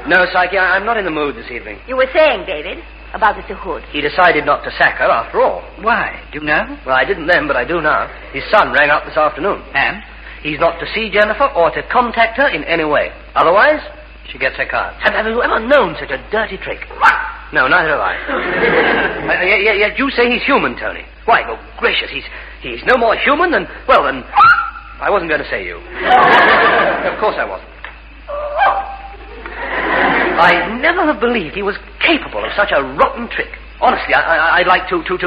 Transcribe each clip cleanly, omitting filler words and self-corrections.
No, Psyche, I'm not in the mood this evening. You were saying, David, about Mr. Hood. He decided not to sack her after all. Why? Do you know? Well, I didn't then, but I do now. His son rang up this afternoon. And? He's not to see Jennifer or to contact her in any way. Otherwise, she gets her card. Have you ever known such a dirty trick? No, neither have I. Yet you say he's human, Tony. Why, good gracious, he's no more human than... Well, then... I wasn't going to say you. Of course I wasn't. I never have believed he was capable of such a rotten trick. Honestly, I'd like to... So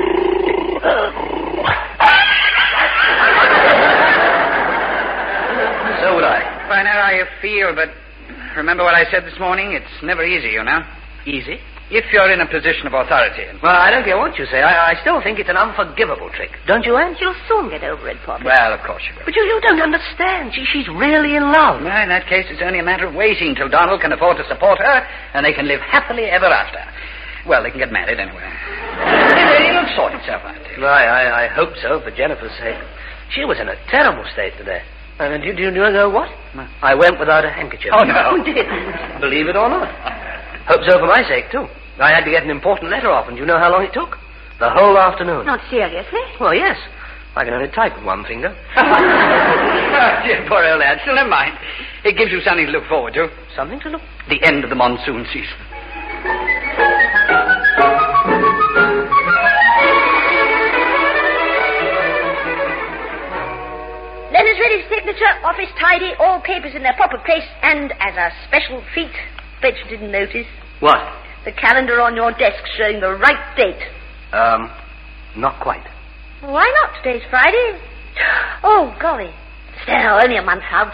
would I. I know how you feel, but remember what I said this morning? It's never easy, you know. Easy? If you're in a position of authority. Well, I don't care what you say. I still think it's an unforgivable trick. Don't you, Anne? You'll soon get over it, Poppy. Well, of course you will. But you don't understand. She's really in love. Well, in that case, it's only a matter of waiting till Donald can afford to support her, and they can live happily ever after. Well, they can get married anyway. It'll sort itself out. I hope so, for Jennifer's sake. She was in a terrible state today. And do you know what? I went without a handkerchief. Oh, no. Who did? Believe it or not. Hope so for my sake, too. I had to get an important letter off, and do you know how long it took? The whole afternoon. Not seriously? Well, yes. I can only type with one finger. Oh, dear, poor old lad. Still, never mind. It gives you something to look forward to. Something to look... The end of the monsoon season. Letters ready for signature, office tidy, all papers in their proper place, and as a special treat, bet you didn't notice. What? The calendar on your desk showing the right date. Not quite. Why not? Today's Friday. Oh, golly. Still, only a month out.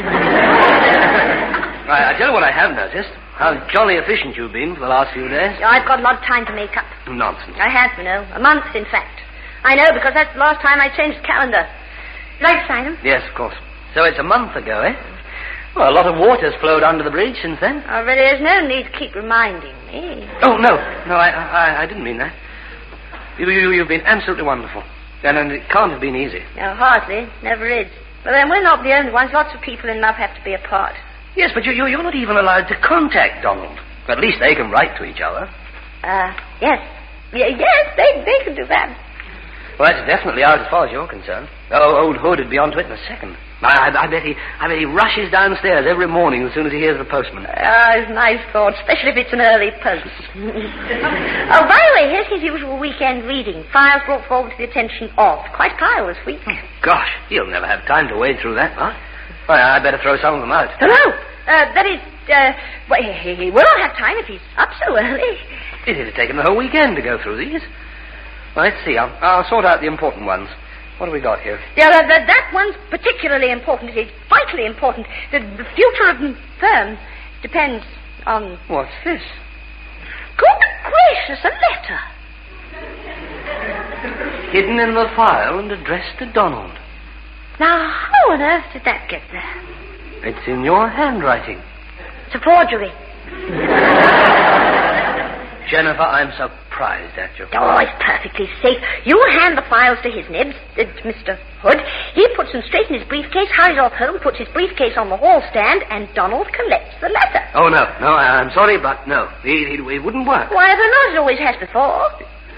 I tell you what I have noticed. How jolly efficient you've been for the last few days. I've got a lot of time to make up. Nonsense. I have, you know. A month, in fact. I know, because that's the last time I changed the calendar. Like to sign them? Yes, of course. So it's a month ago, eh? Well, a lot of water's flowed under the bridge since then. Oh, really, there's no need to keep reminding me. Oh, no. No, I didn't mean that. You've been absolutely wonderful. And it can't have been easy. No, hardly. Never is. But then we're not the only ones. Lots of people in love have to be apart. Yes, but you're not even allowed to contact Donald. At least they can write to each other. Yes. Yes, they can do that. Well, that's definitely out as far as you're concerned. Oh, old Hood would be onto it in a second. I bet he rushes downstairs every morning as soon as he hears the postman. It's a nice thought, especially if it's an early post. Oh, by the way, here's his usual weekend reading. Files brought forward to the attention of. Quite a pile this week. Gosh, he'll never have time to wade through that, huh? Well, I'd better throw some of them out. No, that is, well, he will not have time if he's up so early. It'd have taken the whole weekend to go through these. Well, let's see. I'll sort out the important ones. What have we got here? Yeah, that one's particularly important. It's vitally important. The future of the firm depends on... What's this? Good gracious, a letter. Hidden in the file and addressed to Donald. Now, how on earth did that get there? It's in your handwriting. It's a forgery. Jennifer, I'm surprised at you. Oh, it's perfectly safe. You hand the files to his nibs, Mr. Hood. He puts them straight in his briefcase, hurries off home, puts his briefcase on the hall stand, and Donald collects the letter. Oh, no, I'm sorry, but no. It wouldn't work. Why, I don't know. It always has before.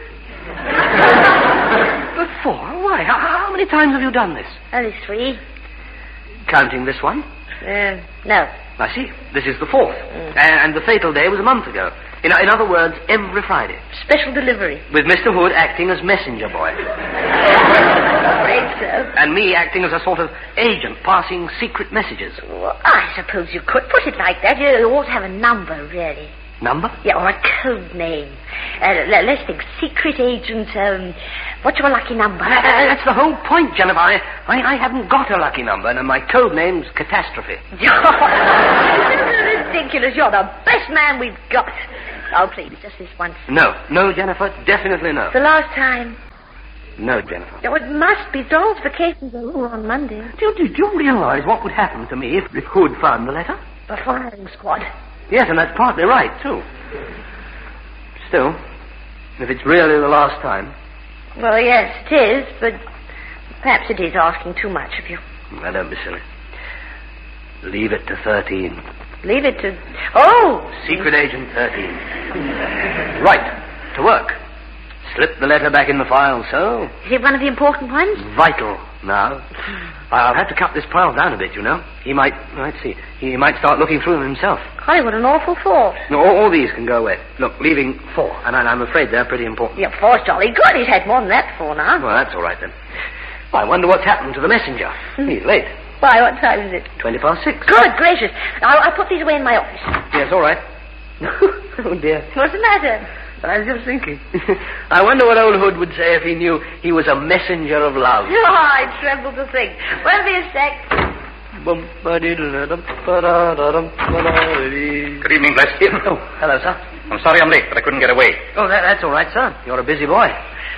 Before? Why? How many times have you done this? Only 3. Counting this one? No. I see. This is the 4th. And the fatal day was a month ago. In other words, every Friday. Special delivery. With Mr. Hood acting as messenger boy. Afraid so. And me acting as a sort of agent passing secret messages. Well, I suppose you could put it like that. You ought to have a number, really. Number? Yeah, or a code name. Let's think. Secret agent, what's your lucky number? That's the whole point, Jennifer. I haven't got a lucky number, and my code name's Catastrophe. Ridiculous. You're the best man we've got. Oh, please, just this once. No, Jennifer, definitely no. The last time. No, Jennifer. Oh, it must be. Donald's vacations are over on Monday. Do you realize what would happen to me if Hood found the letter? The firing squad. Yes, and that's partly right, too. Still, if it's really the last time... Well, yes, it is, but perhaps it is asking too much of you. Now, don't be silly. Leave it to 13. Leave it to... Oh! Secret Agent 13. Right. To work. Slip the letter back in the file, so. Is it one of the important ones? Vital now. I'll have to cut this pile down a bit, you know. He might start looking through them himself. Golly, what an awful thought. No, all these can go away. Look, leaving 4, and I'm afraid they're pretty important. Yeah, 4's jolly good. He's had more than that before now. Well, that's all right, then. I wonder what's happened to the messenger. He's late. Why, what time is it? 6:20. Good gracious. I'll put these away in my office. Yes, all right. Oh, dear. What's the matter? I was just thinking. I wonder what old Hood would say if he knew he was a messenger of love. Oh, I tremble to think. Won't be a sec. Good evening, Bless. Oh, hello, sir. I'm sorry I'm late, but I couldn't get away. Oh, that's all right, sir. You're a busy boy.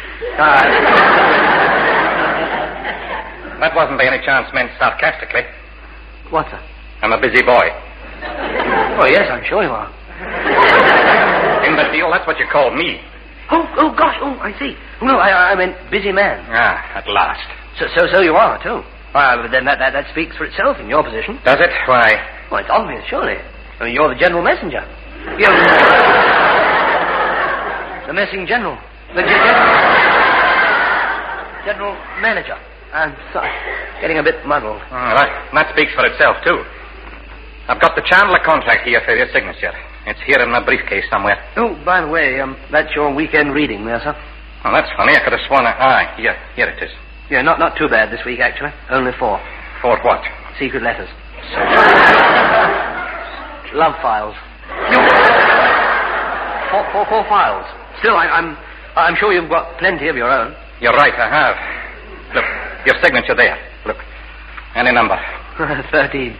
That wasn't by any chance meant sarcastically. What, sir? I'm a busy boy. Oh, yes, I'm sure you are. In the deal, that's what you called me. Oh, gosh. Oh, I see. Oh, no, I meant busy man. Ah, at last. So you are, too. But then that speaks for itself in your position. Does it? Why? Well, it's obvious, surely. I mean, you're the general messenger. You're... the messing general. The general manager. I'm sorry. Getting a bit muddled. All right. That speaks for itself, too. I've got the Chandler contract here for your signature. It's here in my briefcase somewhere. Oh, by the way, that's your weekend reading there, sir. Oh, that's funny. I could have sworn here it is. Yeah, not too bad this week, actually. Only 4. 4 what? Secret letters. Love files. 4 files. Still, I'm sure you've got plenty of your own. You're right, I have. Look, your signature there. Look. Any number. 13.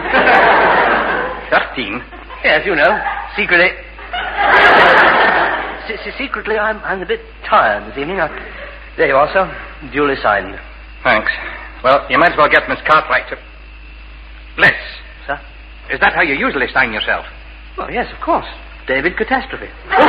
13? Yes, you know. Secretly, I'm a bit tired this evening. There you are, sir. Duly signed. Thanks. Well, you might as well get Miss Cartwright to... Bliss. Sir? Is that how you usually sign yourself? Well, yes, of course. David Catastrophe.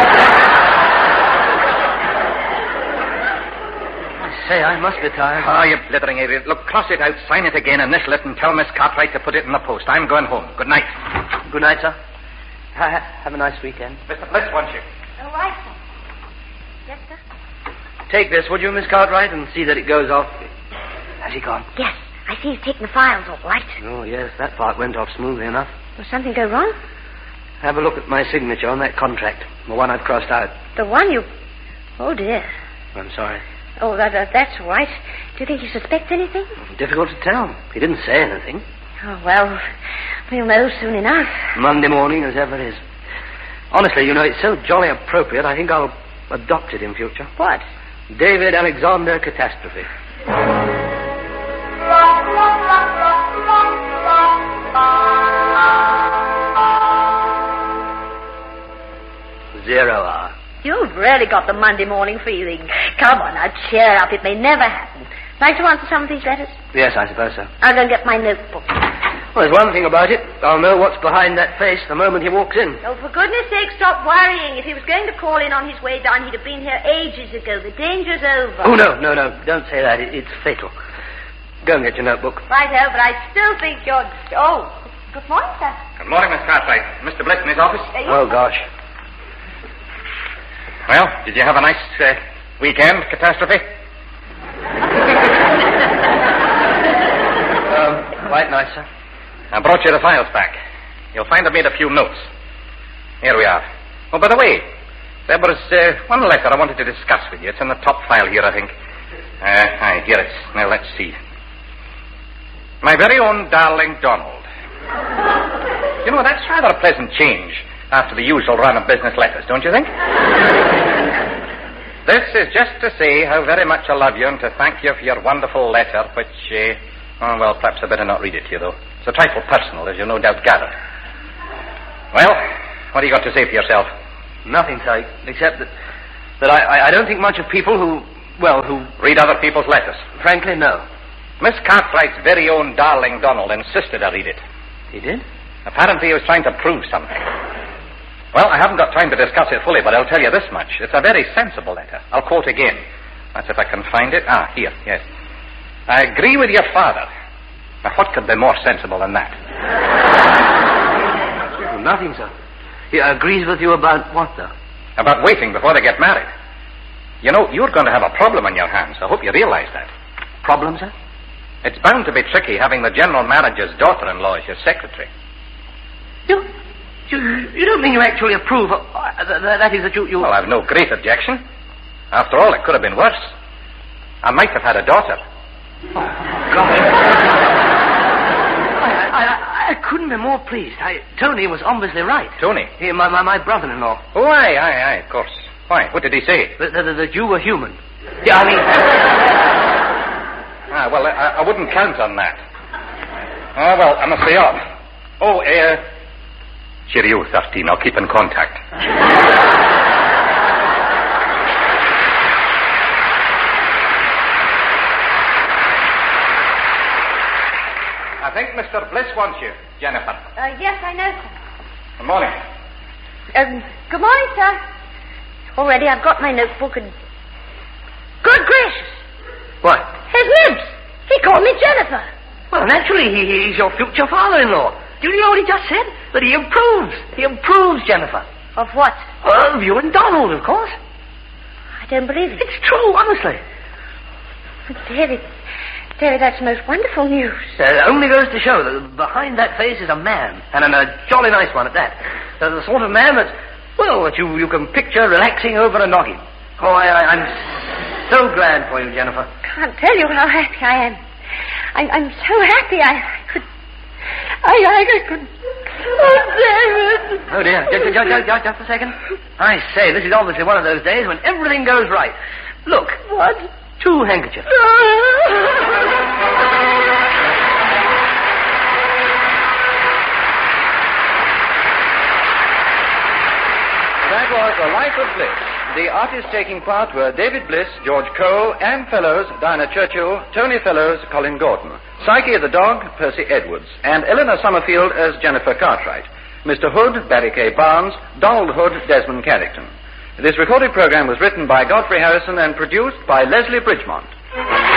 I say, I must be tired. Oh, you blithering idiot. Look, cross it out, sign it again, initial it, and tell Miss Cartwright to put it in the post. I'm going home. Good night. Good night, sir. Have a nice weekend. Mr. Bliss wants you. All right, sir. Yes, sir? Take this, would you, Miss Cartwright, and see that it goes off. Has he gone? Yes. I see he's taken the files all right. Oh, yes, that part went off smoothly enough. Will something go wrong? Have a look at my signature on that contract. The one I've crossed out. The one you... Oh, dear. I'm sorry. Oh, that's all right. Do you think he suspects anything? Difficult to tell. He didn't say anything. Oh, well, we'll know soon enough. Monday morning as ever is. Honestly, you know, it's so jolly appropriate, I think I'll adopt it in future. What? David Alexander Catastrophe. 0 hour. You've really got the Monday morning feeling. Come on, now, cheer up. It may never happen. Like to answer some of these letters? Yes, I suppose so. I'll go and get my notebook. Well, there's one thing about it. I'll know what's behind that face the moment he walks in. Oh, for goodness sake, stop worrying. If he was going to call in on his way down, he'd have been here ages ago. The danger's over. Oh, no. Don't say that. It's fatal. Go and get your notebook. Righto, but I still think you're... Oh, good morning, sir. Good morning, Miss Cartwright. Mr. Bliss in his office? Oh, gosh. Well, did you have a nice weekend, Catastrophe? Quite nice, sir. I brought you the files back. You'll find I made a few notes. Here we are. Oh, by the way, there was one letter I wanted to discuss with you. It's in the top file here, I think. Here it is. Now, let's see. My very own darling Donald. You know, that's rather a pleasant change after the usual run of business letters, don't you think? This is just to say how very much I love you and to thank you for your wonderful letter, which, well, perhaps I better not read it to you, though. It's a trifle personal, as you no doubt gathered. Well, what do you got to say for yourself? Nothing, sir, except that I don't think much of people who read other people's letters. Frankly, no. Miss Cartwright's very own darling Donald insisted I read it. He did? Apparently he was trying to prove something. Well, I haven't got time to discuss it fully, but I'll tell you this much. It's a very sensible letter. I'll quote again. That's if I can find it. Here, yes. I agree with your father. Now, what could be more sensible than that? nothing, sir. He agrees with you about what, though? About waiting before they get married. You know, you're going to have a problem on your hands. I hope you realize that. Problem, sir? It's bound to be tricky having the general manager's daughter-in-law as your secretary. You don't mean you actually approve of... that is that you... Well, I've no great objection. After all, it could have been worse. I might have had a daughter. Oh, God. I couldn't be more pleased. Tony was obviously right. Tony? My brother-in-law. Oh, aye, of course. Why? What did he say? That you were human. Yeah, I mean... well, I wouldn't count on that. Well, I must be off. Oh, cheerio, 13. I'll keep in contact. I think Mr. Bliss wants you, Jennifer. Yes, I know, sir. Good morning. Good morning, sir. Already I've got my notebook and... Good gracious! What? His nibs! He called me Jennifer. Well, naturally, he's your future father-in-law. Do you know what he just said? That he approves. He approves, Jennifer. Of what? Well, of you and Donald, of course. I don't believe it. It's true, honestly. David, that's most wonderful news. It only goes to show that behind that face is a man, and a jolly nice one at that. The sort of man that you can picture relaxing over a noggin. Oh, I'm so glad for you, Jennifer. Can't tell you how happy I am. I'm so happy I could... Oh, David! Oh, dear. Just a second. I say, this is obviously one of those days when everything goes right. Look. What? 2 handkerchiefs. That was The Life of Bliss. The artists taking part were David Bliss, George Cole, Anne Fellows, Dinah Churchill, Tony Fellows, Colin Gordon, Psyche the dog, Percy Edwards, and Eleanor Summerfield as Jennifer Cartwright, Mr. Hood, Barry K. Barnes, Donald Hood, Desmond Carrington. This recorded program was written by Godfrey Harrison and produced by Leslie Bridgemont.